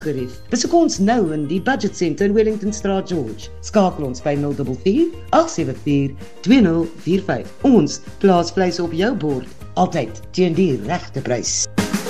gerief. Besoek ons nou in die Budget Centre in Wellington Straat George. Skakel ons by 044 874 2045. Ons plaas vleis op jou bord, altyd teen die regte prys.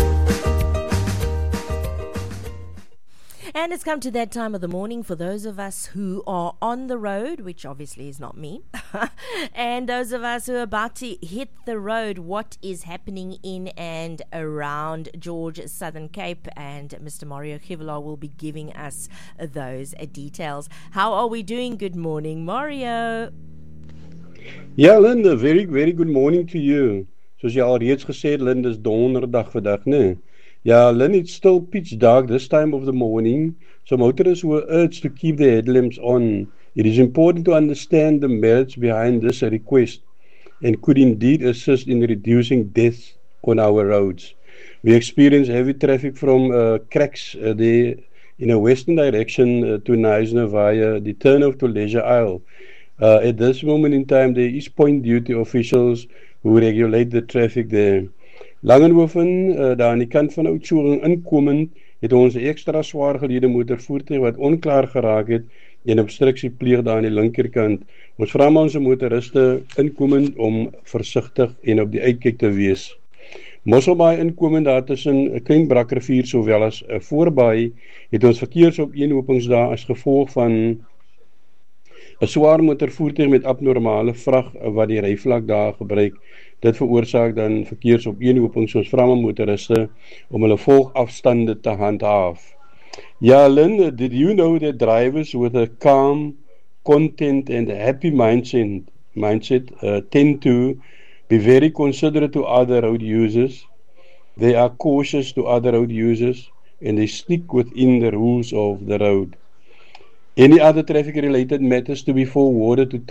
And it's come to that time of the morning for those of us who are on the road, which obviously is not me, and those of us who are about to hit the road, what is happening in and around George Southern Cape, and Mr. Mario Givelar will be giving us those details. How are we doing? Good morning, Mario. Ja, Linda, very, very good morning to you. Soos jy al reeds gesê het, Linda, is donderdag vandag, nee? Yeah, Lynn, it's still pitch dark this time of the morning, so motorists were urged to keep their headlamps on. It is important to understand the merits behind this request and could indeed assist in reducing deaths on our roads. We experience heavy traffic from cracks there in a western direction to Knysna via the turnoff to Leisure Isle. At this moment in time, there is point duty officials who regulate the traffic there. Langenhoven, daar aan die kant van Oudtshoorn inkomend, het ons 'n ekstra swaar gelede motorvoertuig wat onklaar geraak het en obstruksie pleeg daar aan die linkerkant. Ons vra maar ons motoriste inkomend om versigtig en op die uitkyk te wees. Mosselbaai inkomend daar tussen 'n klein Brakrivier sowel as 'n voorbaai, het ons verkeersopeenhopings daar as gevolg van 'n swaar motorvoertuig met abnormale vrag wat die ryvlak daar gebruik. Dit veroorsaak dan verkeersopeenhopings, soos vra motoriste om hulle volgafstande te handhaaf. Ja, Lynn, did you know that drivers with a calm, content and happy mindset tend to be very considerate to other road users? They are cautious to other road users and they stick within the rules of the road. Any other traffic-related matters to be forwarded to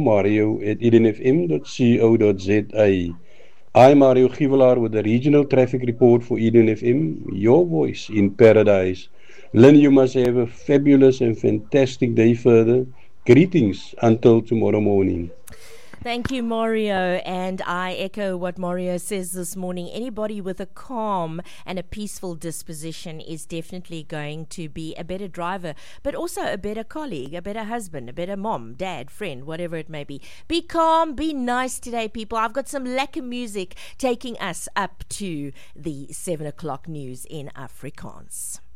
trafficalmario@edenfm.co.za. I'm Mario Givelar with the Regional Traffic Report for Eden FM, your voice in paradise. Lynn, you must have a fabulous and fantastic day further. Greetings until tomorrow morning. Thank you, Mario, and I echo what Mario says this morning. Anybody with a calm and a peaceful disposition is definitely going to be a better driver, but also a better colleague, a better husband, a better mom, dad, friend, whatever it may be. Be calm, be nice today, people. I've got some lekker music taking us up to the 7 o'clock news in Afrikaans.